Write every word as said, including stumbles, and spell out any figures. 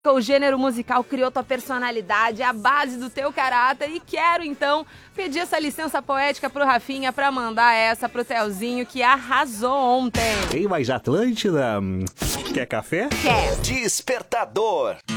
O gênero musical criou tua personalidade, a base do teu caráter, e quero então pedir essa licença poética pro Rafinha pra mandar essa pro Telzinho, que arrasou ontem. Tem mais Atlântida? Quer café? Quer. Despertador.